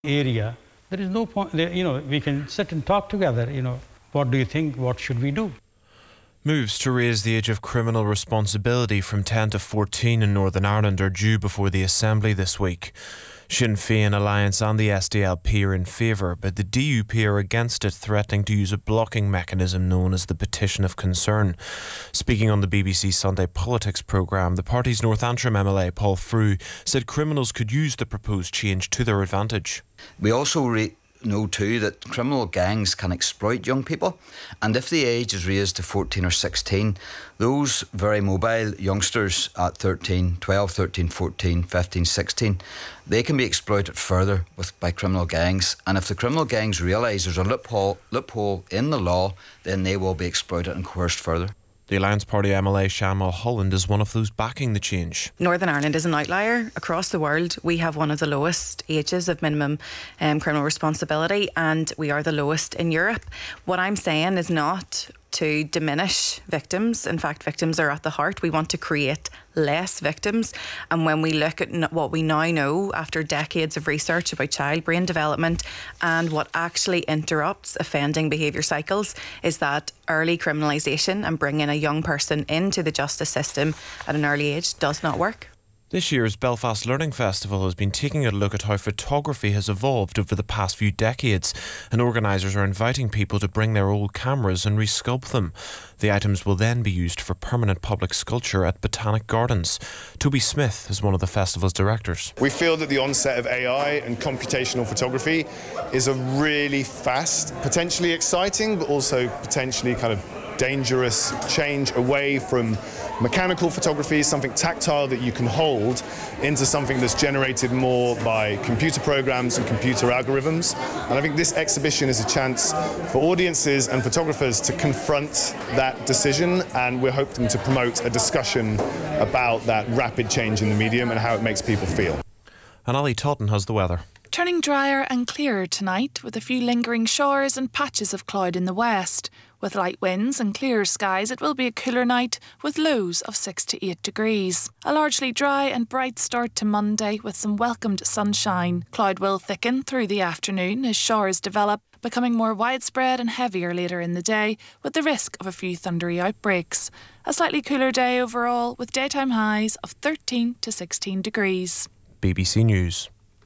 area, there is no point, we can sit and talk together, what do you think, what should we do? Moves to raise the age of criminal responsibility from 10 to 14 in Northern Ireland are due before the Assembly this week. Sinn Féin Alliance and the SDLP are in favour, but the DUP are against it, threatening to use a blocking mechanism known as the Petition of Concern. Speaking on the BBC Sunday Politics programme, the party's North Antrim MLA Paul Frew said criminals could use the proposed change to their advantage. We also know too that criminal gangs can exploit young people, and if the age is raised to 14 or 16, those very mobile youngsters at 12, 13, 14, 15, 16, they can be exploited further by criminal gangs, and if the criminal gangs realise there's a loophole in the law, then they will be exploited and coerced further. The Alliance Party MLA Sean Mulholland is one of those backing the change. Northern Ireland is an outlier. Across the world, we have one of the lowest ages of minimum criminal responsibility, and we are the lowest in Europe. What I'm saying is not to diminish victims. In fact, victims are at the heart. We want to create less victims. And when we look at what we now know after decades of research about child brain development and what actually interrupts offending behaviour cycles, is that early criminalisation and bringing a young person into the justice system at an early age does not work. This year's Belfast Learning Festival has been taking a look at how photography has evolved over the past few decades, and organisers are inviting people to bring their old cameras and resculpt them. The items will then be used for permanent public sculpture at Botanic Gardens. Toby Smith is one of the festival's directors. We feel that the onset of AI and computational photography is a really fast, potentially exciting, but also potentially kind of dangerous change away from mechanical photography, something tactile that you can hold, into something that's generated more by computer programs and computer algorithms. And I think this exhibition is a chance for audiences and photographers to confront that decision, and we're hoping to promote a discussion about that rapid change in the medium and how it makes people feel. And Ali Totten has the weather. Turning drier and clearer tonight, with a few lingering showers and patches of cloud in the west. With light winds and clearer skies, it will be a cooler night with lows of 6 to 8 degrees. A largely dry and bright start to Monday with some welcomed sunshine. Cloud will thicken through the afternoon as showers develop, becoming more widespread and heavier later in the day, with the risk of a few thundery outbreaks. A slightly cooler day overall, with daytime highs of 13 to 16 degrees. BBC News.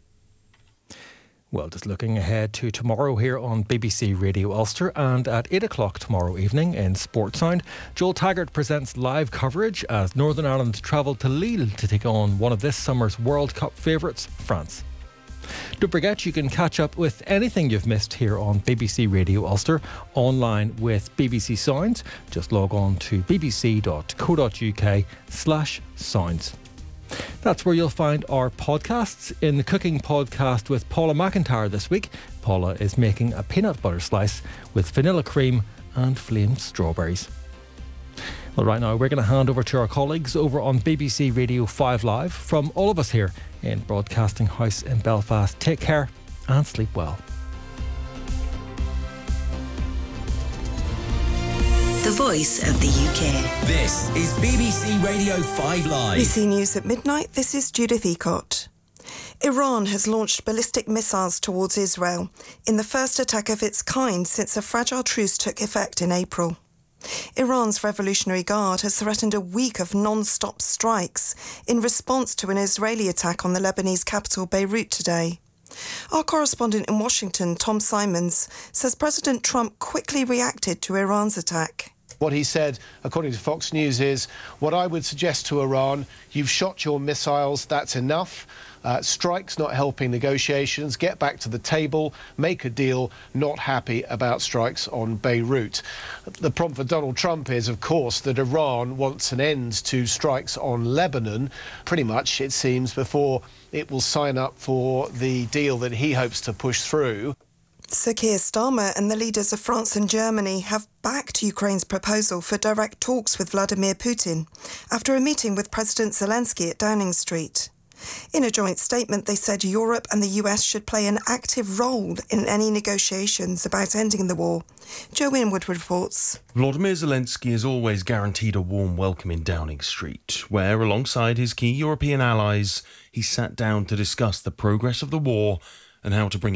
Well, just looking ahead to tomorrow here on BBC Radio Ulster, and at 8 o'clock tomorrow evening in Sportsound, Joel Taggart presents live coverage as Northern Ireland travel to Lille to take on one of this summer's World Cup favourites, France. Don't forget, you can catch up with anything you've missed here on BBC Radio Ulster online with BBC Sounds. Just log on to bbc.co.uk/sounds. That's where you'll find our podcasts. In the cooking podcast with Paula McIntyre this week, Paula is making a peanut butter slice with vanilla cream and flamed strawberries. Well, right now we're going to hand over to our colleagues over on BBC Radio 5 Live. From all of us here in Broadcasting House in Belfast, take care and sleep well. The voice of the UK. This is BBC Radio 5 Live. BBC News at midnight, this is Judith Ecott. Iran has launched ballistic missiles towards Israel in the first attack of its kind since a fragile truce took effect in April. Iran's Revolutionary Guard has threatened a week of non-stop strikes in response to an Israeli attack on the Lebanese capital Beirut today. Our correspondent in Washington, Tom Simons, says President Trump quickly reacted to Iran's attack. What he said, according to Fox News, is, what I would suggest to Iran, you've shot your missiles, that's enough. Strikes not helping negotiations. Get back to the table, make a deal. Not happy about strikes on Beirut. The problem for Donald Trump is, of course, that Iran wants an end to strikes on Lebanon, pretty much, it seems, before it will sign up for the deal that he hopes to push through. Sir Keir Starmer and the leaders of France and Germany have backed Ukraine's proposal for direct talks with Vladimir Putin after a meeting with President Zelensky at Downing Street. In a joint statement, they said Europe and the US should play an active role in any negotiations about ending the war. Joe Winwood reports. Volodymyr Zelensky has always guaranteed a warm welcome in Downing Street, where, alongside his key European allies, he sat down to discuss the progress of the war and how to bring